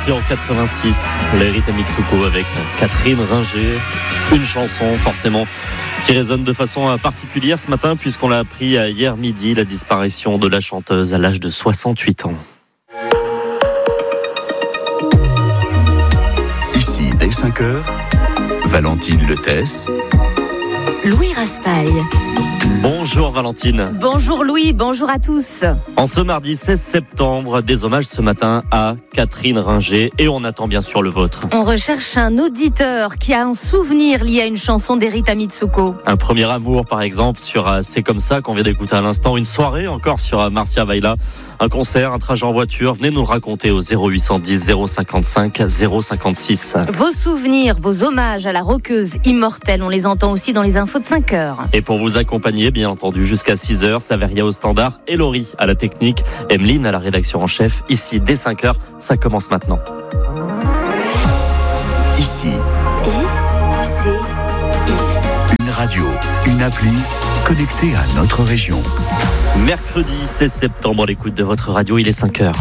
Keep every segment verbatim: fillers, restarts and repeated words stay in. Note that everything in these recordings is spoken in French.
sorti en quatre-vingt-six, les Rita Mitsuko avec Catherine Ringer. Une chanson forcément qui résonne de façon particulière ce matin puisqu'on l'a appris hier midi, la disparition de la chanteuse à l'âge de soixante-huit ans. Ici, dès cinq heures, Valentine Letès, Louis Raspail. Bonjour Valentine. Bonjour Louis, bonjour à tous. En ce mardi seize septembre, des hommages ce matin à Catherine Ringer et on attend bien sûr le vôtre. On recherche un auditeur qui a un souvenir lié à une chanson d'Erita Mitsuko. Un premier amour par exemple sur euh, C'est comme ça qu'on vient d'écouter à l'instant, une soirée encore sur euh, Marcia Vaila, un concert, un trajet en voiture. Venez nous le raconter au zéro huit cent dix zéro cinquante-cinq zéro cinquante-six. Vos souvenirs, vos hommages à la rockeuse immortelle, on les entend aussi dans les infos de cinq heures. Et pour vous accompagner, bien entendu, jusqu'à six heures, Saveria au standard et Laurie à la technique, Emeline à la rédaction en chef. Ici, dès cinq heures, ça commence maintenant. ici, I, C, I. une radio, une appli connectée à notre région. Mercredi seize septembre, à l'écoute de votre radio, il est cinq heures.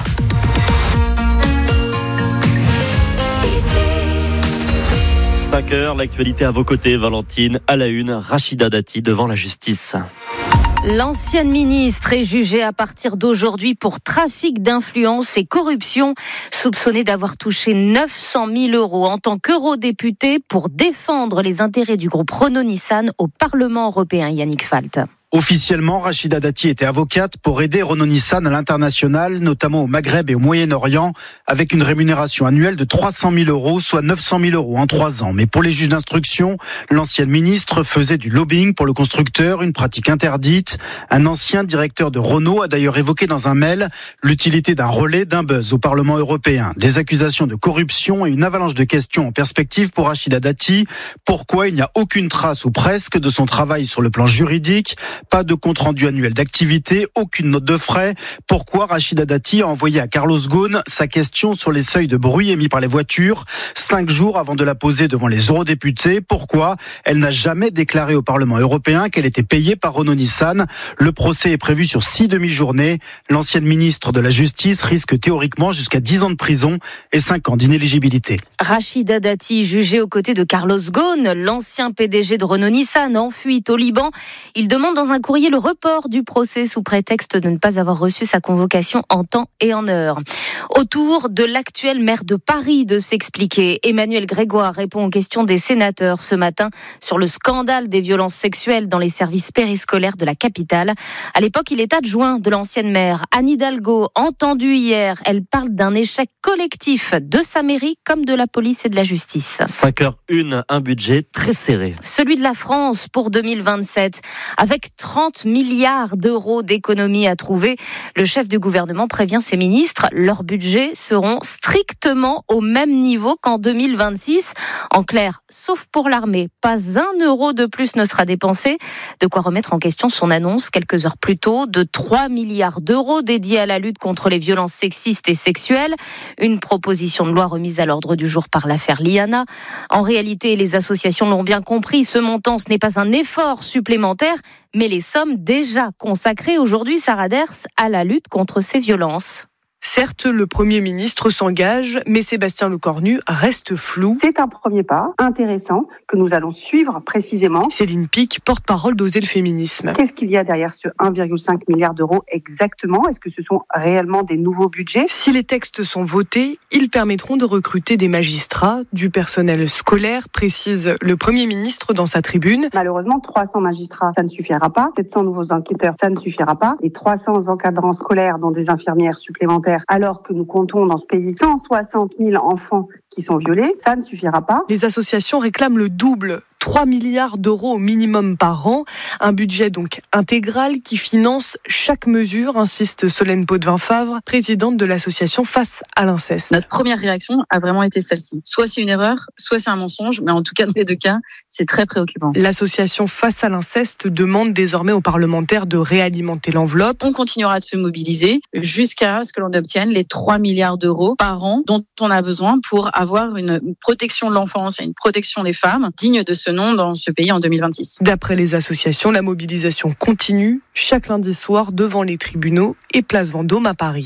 cinq heures, l'actualité à vos côtés, Valentine. À la une, Rachida Dati devant la justice. L'ancienne ministre est jugée à partir d'aujourd'hui pour trafic d'influence et corruption, soupçonnée d'avoir touché neuf cent mille euros en tant qu'eurodéputée pour défendre les intérêts du groupe Renault-Nissan au Parlement européen. Yannick Falt. Officiellement, Rachida Dati était avocate pour aider Renault-Nissan à l'international, notamment au Maghreb et au Moyen-Orient, avec une rémunération annuelle de trois cent mille euros, soit neuf cent mille euros en trois ans. Mais pour les juges d'instruction, l'ancienne ministre faisait du lobbying pour le constructeur, une pratique interdite. Un ancien directeur de Renault a d'ailleurs évoqué dans un mail l'utilité d'un relais, d'un buzz au Parlement européen. Des accusations de corruption et une avalanche de questions en perspective pour Rachida Dati. Pourquoi il n'y a aucune trace ou presque de son travail sur le plan juridique ? Pas de compte-rendu annuel d'activité, aucune note de frais. Pourquoi Rachida Dati a envoyé à Carlos Ghosn sa question sur les seuils de bruit émis par les voitures, cinq jours avant de la poser devant les eurodéputés? Pourquoi elle n'a jamais déclaré au Parlement européen qu'elle était payée par Renault-Nissan? Le procès est prévu sur six demi-journées. L'ancienne ministre de la Justice risque théoriquement jusqu'à dix ans de prison et cinq ans d'inéligibilité. Rachida Dati, jugée aux côtés de Carlos Ghosn, l'ancien P D G de Renault-Nissan, en fuite au Liban. Il demande dans un courrier le report du procès sous prétexte de ne pas avoir reçu sa convocation en temps et en heure. Autour de l'actuel maire de Paris de s'expliquer, Emmanuel Grégoire répond aux questions des sénateurs ce matin sur le scandale des violences sexuelles dans les services périscolaires de la capitale. À l'époque, il est adjoint de l'ancienne maire Anne Hidalgo. Entendue hier, elle parle d'un échec collectif de sa mairie comme de la police et de la justice. cinq heures une, un budget très serré. Celui de la France pour deux mille vingt-sept, avec trente milliards d'euros d'économies à trouver. Le chef du gouvernement prévient ses ministres, leurs budgets seront strictement au même niveau qu'en deux mille vingt-six. En clair, sauf pour l'armée, pas un euro de plus ne sera dépensé. De quoi remettre en question son annonce quelques heures plus tôt de trois milliards d'euros dédiés à la lutte contre les violences sexistes et sexuelles. Une proposition de loi remise à l'ordre du jour par l'affaire Liana. En réalité, les associations l'ont bien compris, ce montant, ce n'est pas un effort supplémentaire, mais les sommes déjà consacrées aujourd'hui, Sarah Ders, à la lutte contre ces violences. Certes, le Premier ministre s'engage, mais Sébastien Lecornu reste flou. C'est un premier pas intéressant que nous allons suivre précisément. Céline Pic, porte-parole d'Oser le féminisme. Qu'est-ce qu'il y a derrière ce un virgule cinq milliard d'euros exactement? Est-ce que ce sont réellement des nouveaux budgets? Si les textes sont votés, ils permettront de recruter des magistrats, du personnel scolaire, précise le Premier ministre dans sa tribune. Malheureusement, trois cents magistrats, ça ne suffira pas. sept cents nouveaux enquêteurs, ça ne suffira pas. Et trois cents encadrants scolaires, dont des infirmières supplémentaires, alors que nous comptons dans ce pays cent soixante mille enfants qui sont violés, ça ne suffira pas. Les associations réclament le double. trois milliards d'euros au minimum par an, un budget donc intégral qui finance chaque mesure, insiste Solène Potvin-Favre, présidente de l'association Face à l'inceste. Notre première réaction a vraiment été celle-ci. Soit c'est une erreur, soit c'est un mensonge, mais en tout cas dans les deux cas, c'est très préoccupant. L'association Face à l'inceste demande désormais aux parlementaires de réalimenter l'enveloppe. On continuera de se mobiliser jusqu'à ce que l'on obtienne les trois milliards d'euros par an dont on a besoin pour avoir une protection de l'enfance et une protection des femmes digne de ce nom dans ce pays en deux mille vingt-six. D'après les associations, la mobilisation continue chaque lundi soir devant les tribunaux et place Vendôme à Paris.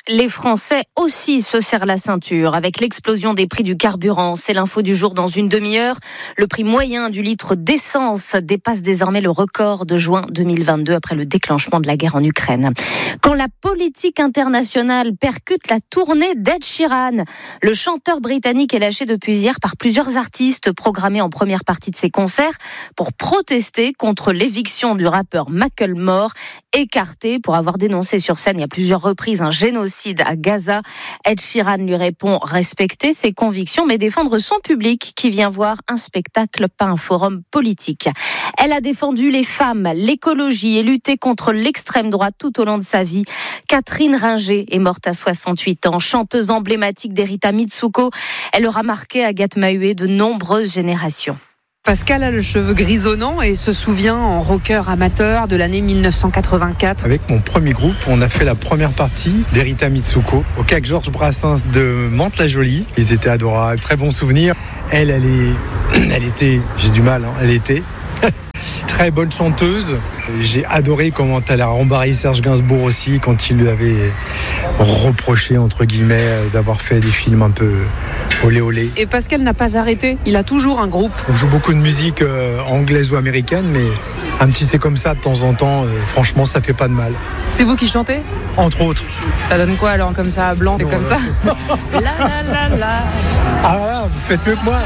Les Français aussi se serrent la ceinture avec l'explosion des prix du carburant. C'est l'info du jour dans une demi-heure. Le prix moyen du litre d'essence dépasse désormais le record de juin deux mille vingt-deux après le déclenchement de la guerre en Ukraine. Quand la politique internationale percute la tournée d'Ed Sheeran, le chanteur britannique est lâché depuis hier par plusieurs artistes programmés en première partie de ses concerts pour protester contre l'éviction du rappeur Macklemore, écarté pour avoir dénoncé sur scène il y a plusieurs reprises un génocide à Gaza. Ed Sheeran lui répond respecter ses convictions mais défendre son public qui vient voir un spectacle, pas un forum politique. Elle a défendu les femmes, l'écologie et lutté contre l'extrême droite tout au long de sa vie. Catherine Ringer est morte à soixante-huit ans, chanteuse emblématique d'Erita Mitsuko. Elle aura marqué Agathe Maheuet de nombreuses générations. Pascal a le cheveu grisonnant et se souvient en rocker amateur de l'année mille neuf cent quatre-vingt-quatre. Avec mon premier groupe, on a fait la première partie d'Erita Mitsuko au C A C Georges Brassens de Mantes-la-Jolie. Ils étaient adorables, très bons souvenirs. Elle, elle est, elle était, j'ai du mal, hein, elle était très bonne chanteuse. J'ai adoré comment elle a rembarré Serge Gainsbourg aussi quand il lui avait reproché, entre guillemets, d'avoir fait des films un peu olé olé. Et Pascal n'a pas arrêté, il a toujours un groupe. On joue beaucoup de musique euh, anglaise ou américaine, mais un petit c'est comme ça de temps en temps, euh, franchement ça fait pas de mal. C'est vous qui chantez ? Entre autres. Ça donne quoi alors comme ça, blanc, c'est comme ça la, la, la, la. Ah là, vous faites mieux que moi.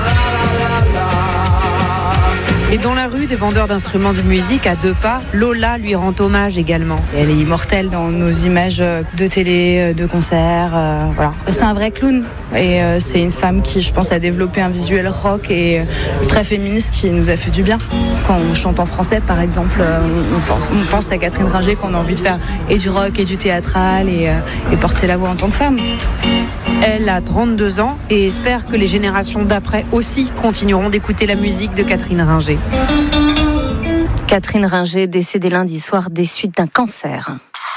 Et dans la rue des vendeurs d'instruments de musique à deux pas, Lola lui rend hommage également. Elle est immortelle dans nos images de télé, de concerts. Euh, voilà. C'est un vrai clown et euh, c'est une femme qui, je pense, a développé un visuel rock et euh, très féministe qui nous a fait du bien. Quand on chante en français, par exemple, euh, on, on pense à Catherine Ringer qu'on a envie de faire et du rock et du théâtral et, euh, et porter la voix en tant que femme. Elle a trente-deux ans et espère que les générations d'après aussi continueront d'écouter la musique de Catherine Ringer. Catherine Ringer, décédée lundi soir des suites d'un cancer.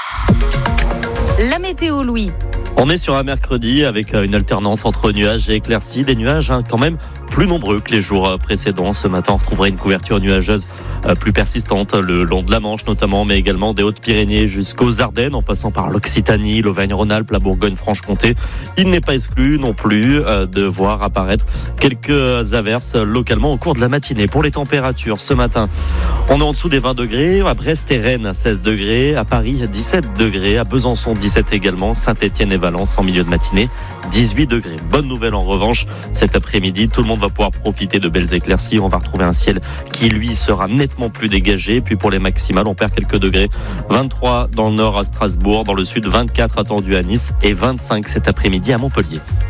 La météo, Louis. On est sur un mercredi avec une alternance entre nuages et éclaircies. Des nuages hein, quand même plus nombreux que les jours précédents. Ce matin, on retrouverait une couverture nuageuse plus persistante le long de la Manche notamment, mais également des Hautes-Pyrénées jusqu'aux Ardennes, en passant par l'Occitanie, l'Auvergne-Rhône-Alpes, la Bourgogne-Franche-Comté. Il n'est pas exclu non plus de voir apparaître quelques averses localement au cours de la matinée. Pour les températures, ce matin, on est en dessous des vingt degrés. À Brest et Rennes, seize degrés. À Paris, dix-sept degrés. À Besançon, dix-sept également. Saint-Étienne et Valence en milieu de matinée, dix-huit degrés. Bonne nouvelle en revanche, cet après-midi, tout le monde va pouvoir profiter de belles éclaircies. On va retrouver un ciel qui lui sera nettement plus dégagé. Puis pour les maximales, on perd quelques degrés. vingt-trois dans le nord à Strasbourg, dans le sud vingt-quatre attendus à Nice et vingt-cinq cet après-midi à Montpellier.